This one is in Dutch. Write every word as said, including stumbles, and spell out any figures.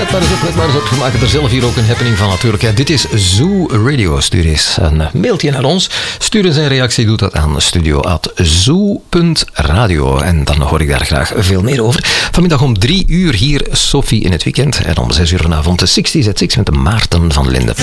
let maar eens op, let maar eens op. We maken er zelf hier ook een happening van natuurlijk. Ja, dit is Zoo Radio. Stuur eens een mailtje naar ons. Stuur eens een reactie, doe dat aan studio at zoo punt radio. En dan hoor ik daar graag veel meer over. Vanmiddag om drie uur hier Sophie in het weekend. En om zes uur vanavond de zestig at zes met de Maarten van Linden.